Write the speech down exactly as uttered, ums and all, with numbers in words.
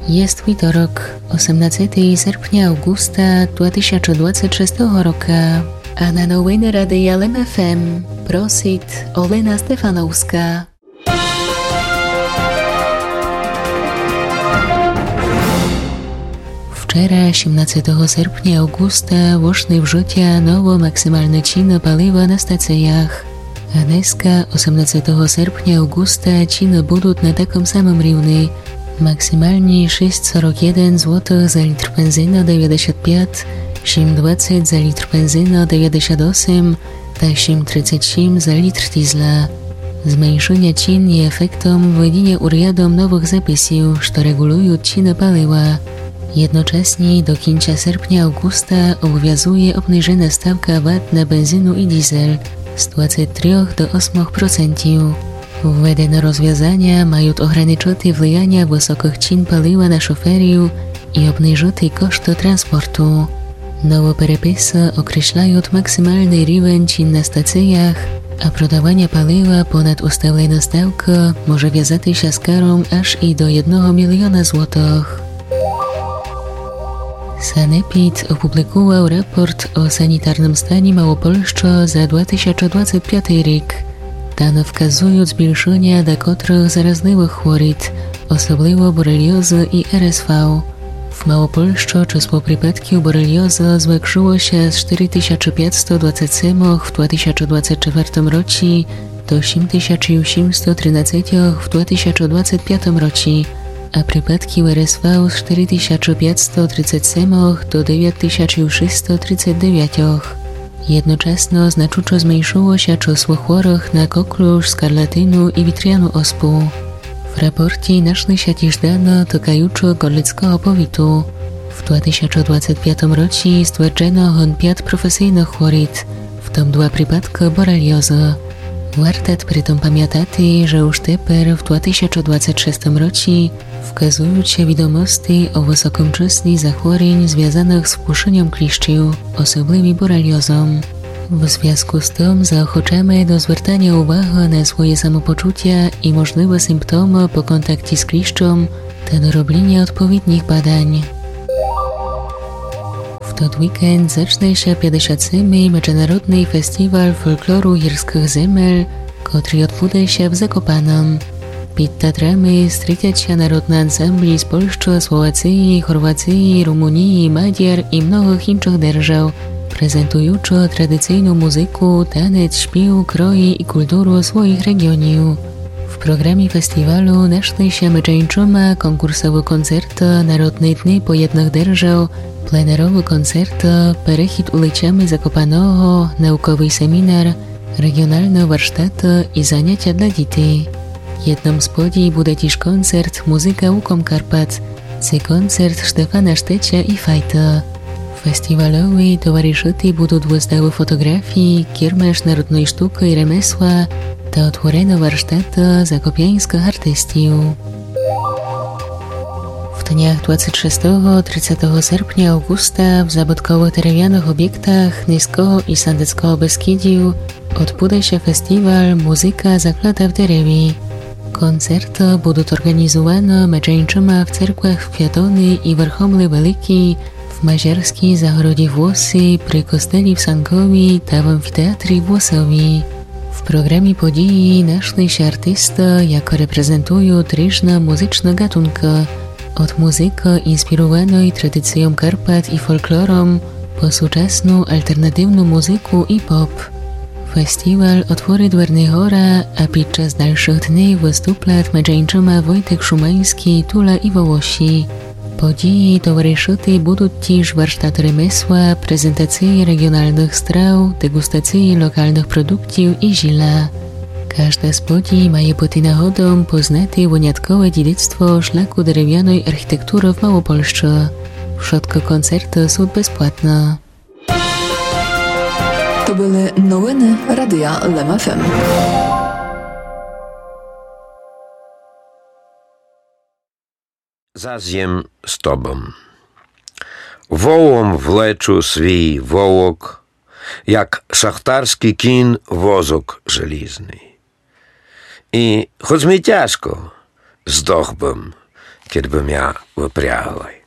Jest wtorok, osiemnastego sierpnia augusta dwa tysiące dwudziestego szóstego roku, a na nowiny Radia L M F M prosi Olena Stefanowska. Wczoraj, osiemnastego sierpnia augusta, weszły w życie nowo maksymalne ceny paliwa na stacjach. A dneska, osiemnastego sierpnia augusta, ceny będą na takim samym równi. Maksymalnie sześć czterdzieści jeden złotych za litr benzyny dziewięćdziesiąt pięć, osiem dwadzieścia za litr benzyny dziewięćdziesiąt osiem, a osiem trzydzieści osiem za litr diesla. Zmniejszenie cen jest efektem wejścia urzędom nowych zapisów, które regulują ceny paliwa. Jednocześnie do końca sierpnia-augusta obowiązuje obniżona stawka V A T na benzynę i diesel z dwudziestu trzech do ośmiu procentów. Wvedene rozwiązania mają ograniczyć wpływanie wysokich cen paliwa na szoferów i obniżyć koszty transportu. Nowe przepisy określają maksymalny rywen cen na stacjach, a prodawanie paliwa ponad ustaloną stawkę może wiązać się z karą aż i do jednego miliona złotych. Sanepid opublikował raport o sanitarnym stanie Małopolski za dwa tysiące dwudziesty piąty rok. Dane wskazują zwiększenie do niektórych zarazliwych chorób, osobliwo boreliozy i R S V. W Małopolsce czysło przypadków boreliozy zwiększyło się z cztery tysiące pięćset dwadzieścia siedem w dwa tysiące dwudziestym czwartym roku do osiem tysięcy osiemset trzynaście w dwa tysiące dwudziestym piątym roku, a przypadki R S V z cztery tysiące pięćset trzydzieści siedem do dziewięć tysięcy sześćset trzydzieści dziewięć. Jednocześnie znacząco zmniejszyło się czysło chorych na koklusz, skarlatynę i witrianą ospę. W raporcie naszły się też dane dotykające gorlickiego powiatu. W dwa tysiące dwudziestym piątym roku stwierdzono pięć profesjonalnych chorób, w tym dwa przypadki boreliozy. Warto przy tym pamiętać, że już teraz w dwa tysiące dwudziestym szóstym roku wskazują się wiadomości o wysokim czysle zachorowań związanych z wpuszczeniem kliszczów, osobliwie boreliozą. W związku z tym zaochęcamy do zwracania uwagi na swoje samopoczucie i możliwe symptomy po kontakcie z kliszczem, to do robienia odpowiednich badań. W ten weekend zacznie się pięćdziesiąty siódmy Międzynarodny Festiwal Folkloru Jirskich Zemel, który odbędzie się w Zakopanem. Przed teatrami stryciać się narodne ansambli z Polski, Słowacji, Chorwacji, Rumunii, Madziar i mnogich innych держав, prezentujące tradycyjną muzykę, taniec, śpiew, kroje i kulturę swoich regionów. W programie festiwalu naszły się między konkursowe koncerty, narodne dni po jednych держав, plenerowe koncerty, perechid ulicami Zakopanego, naukowy seminar, regionalne warsztaty i zajęcia dla dzieci. Jednym z podii będzie też koncert Muzyka Łukom Karpat, czy koncert Stefana Sztecia i Fajta. Festiwalowi towarzyszyć będą wystawy fotografii, kiermasz narodnej sztuki i remesła, to otworzone warsztaty zakopiańskich artystów. W dniach dwudziestego szóstego do trzydziestego sierpnia augusta w zabytkowo-terenianych obiektach Niskiego i Sandeckiego Beskidziu odbędzie się festiwal Muzyka zaklata w derewie. Koncerty będą organizowane między w cerkwach w Kwiatony i Warchomle Wielki, w Mazierskiej Zagrodzie Włosy, przy kosteli w Sankowi, a w amfiteatrze Włosowi. W programie podii naszły się artysty, jako reprezentują różne muzyczne gatunki, od muzyki inspirowanej tradycją Karpat i folklorem, po współczesną alternatywną muzykę i pop. Festiwal otworzy dwerny chora, a podczas dalszych dni wystąpią między Wojtek Szumański, Tula i Wołosi. Podii towarzyszyć będą też warsztaty remesła, prezentacje regionalnych straw, degustacje lokalnych produktów i zila. Każda z podii ma być nagrodą poznać wyjątkowe dziedzictwo szlaku drewnianej architektury w Małopolsce. Wszystkie koncerty są bezpłatne. To były nowiny Radia L M F M. Zazjem z tobą. Wołom wleczu swój wołok, jak szachtarski kin wozok żelizny. I choć mi ciężko, zdechłbym, Кедбym ja выпряглай.